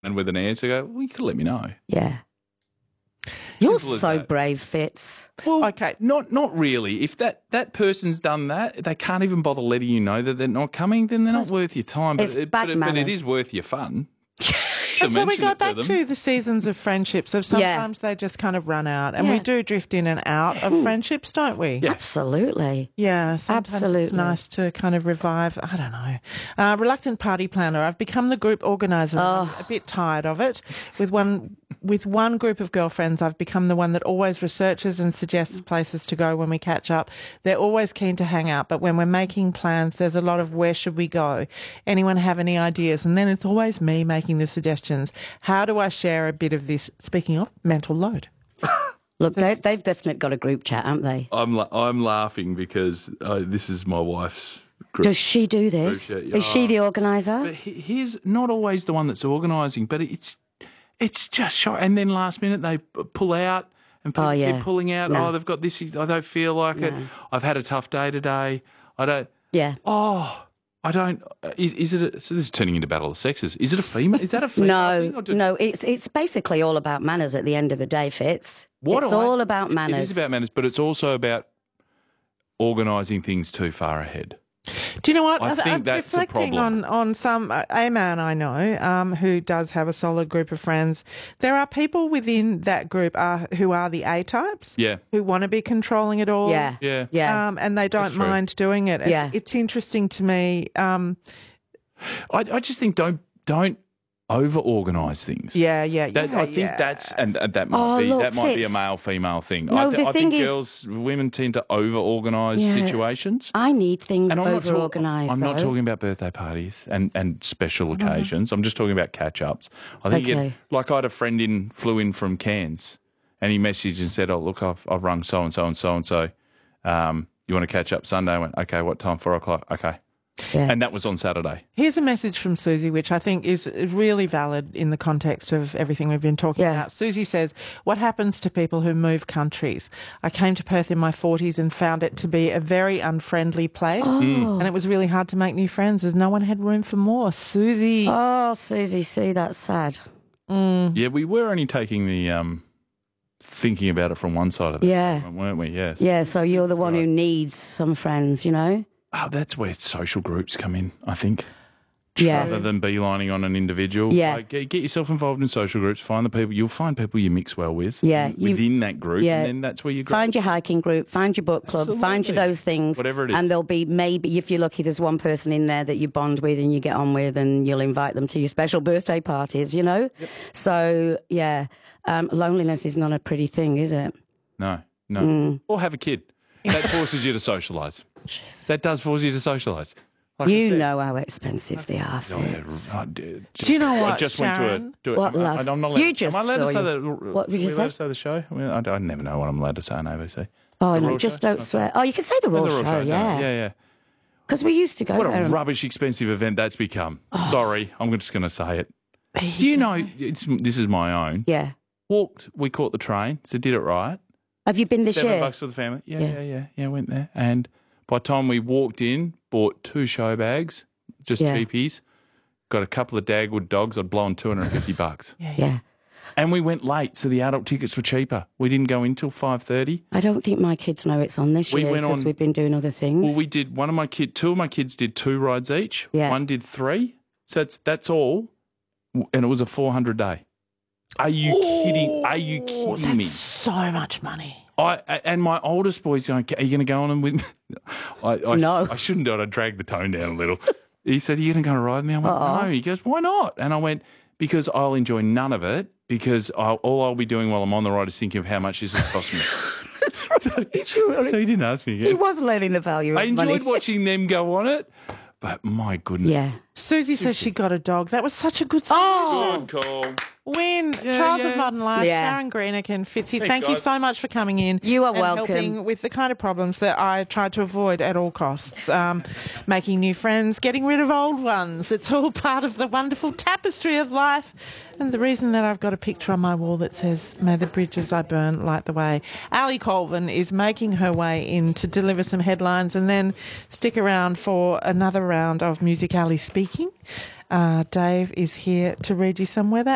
and with an answer, go, well, you could let me know. Yeah. You're Simple as so that. brave, Fitz. Well, Okay. not really. If that person's done that, they can't even bother letting you know that they're not coming, then they're not worth your time. It's bad but it manners. is worth your fun. And so we mention go it to back them. to the seasons of friendships. Of sometimes they just kind of run out, and we Yeah. do drift in and out of friendships, don't we? Yeah. Absolutely. Yeah, sometimes it's Absolutely. nice to kind of revive. I don't know. Reluctant party planner. I've become the group organizer. I'm a bit tired of it. With one group of girlfriends, I've become the one that always researches and suggests places to go when we catch up. They're always keen to hang out, but when we're making plans, there's a lot of where should we go? Anyone have any ideas? And then it's always me making the suggestions. How do I share a bit of this, speaking of mental load? Look, they've definitely got a group chat, haven't they? I'm laughing because this is my wife's group. Does she do this? Group chat, Is she the organiser? But here's not always the one that's organising, but it's just shot. And then last minute they pull out and people keep pulling out. No. Oh, they've got this. I don't feel like it. I've had a tough day today. I don't. Yeah. Oh, I don't. Is it? So this is turning into battle of the sexes. Is it a female? Is that a female? thing or No. It's basically all about manners at the end of the day, Fitz. It's all about manners. It is about manners, but it's also about organising things too far ahead. Do you know what? I think I'm that's a reflecting problem. on a man I know who does have a solid group of friends. There are people within that group who are the A-types, Yeah. who want to be controlling it all, Yeah. Yeah. Yeah. and they don't That's true. mind doing it. Yeah. It's interesting to me. I just think don't over-organise things. I think that's and that Oh, might look, be a Fitz. male-female thing. No, I the think thing girls, women tend to over-organise Yeah. situations. I need things And over-organised, I'm not though. talking about birthday parties and special occasions. I'm just talking about catch-ups. I think, Okay. like I had a friend flew in from Cairns, and he messaged and said, "Oh, look, I've rung so-and-so and so-and-so. You want to catch up Sunday?" I went, "Okay, what time? 4 o'clock? Okay." Yeah. And that was on Saturday. Here's a message from Susie, which I think is really valid in the context of everything we've been talking Yeah. about. Susie says, what happens to people who move countries? I came to Perth in my 40s and found it to be a very unfriendly place. And it was really hard to make new friends as no one had room for more. Susie. Oh, Susie, see, that's sad. Yeah, we were only taking the thinking about it from one side of the argument, weren't we? Yes. Yeah, so you're the one who needs some friends, you know? Oh, that's where social groups come in, I think. Yeah. Rather than beelining on an individual. Yeah. Like, get yourself involved in social groups. Find the people. You'll find people you mix well with. Yeah, Within that group. yeah. And then that's where you grow. Find your hiking group, find your book club, find your Absolutely. those things. Whatever it is. And there'll be maybe, if you're lucky, there's one person in there that you bond with and you get on with and you'll invite them to your special birthday parties, you know? Yep. So, yeah, loneliness is not a pretty thing, is it? No. Or have a kid. That forces you to socialise. That does force you to socialise. Like I You said. know how expensive they are, Oh, yeah, Fitz. Do you know I what, just Sharon? went to What, am I- love? I'm not allowed, You just am I allowed to saw say you. that? What did you Are we allowed say? to say the show? I mean, I never know what I'm allowed to say on ABC. Oh, The no, Royal just Show? don't swear. Oh, you can say the Raw Show, no. yeah. Yeah. Because we used to go What there. a rubbish expensive event that's become. Sorry, I'm just going to say it. Do you know, this is my own. Yeah. We caught the train, so did it right. Have you been this year? $7 for the family. Yeah, went there. And by the time we walked in, bought 2 show bags, just cheapies, got a couple of Dagwood dogs. I'd blown $250. Yeah. And we went late, so the adult tickets were cheaper. We didn't go in till 5:30. I don't think my kids know it's on this We year went because on- we've been doing other things. Well, we did, two of my kids did 2 rides each. Yeah. One did 3. So that's all. And it was a 400 day. Are you kidding? Are you kidding That's me? so much money. And my oldest boy's going, are you going to go on them with me? No. I shouldn't do it. I dragged the tone down a little. He said, are you going to go and ride with me? I went, no. He goes, why not? And I went, because I'll enjoy none of it because all I'll be doing while I'm on the ride is thinking of how much this has cost me. That's right. So he didn't ask me He again. was learning the value of I enjoyed money. watching them go on it, but my goodness. Yeah. Susie says she got a dog. That was such a good Oh, Good call. win. Trials of Modern Life, Yeah. Sharon Greenock and Fitzy, Thanks, thank you guys. so much for coming in. You are and welcome. helping with the kind of problems that I tried to avoid at all costs. Making new friends, getting rid of old ones. It's all part of the wonderful tapestry of life. And the reason that I've got a picture on my wall that says, may the bridges I burn light the way. Ali Colvin is making her way in to deliver some headlines and then stick around for another round of Music Ali Speaking. Dave is here to read you some weather.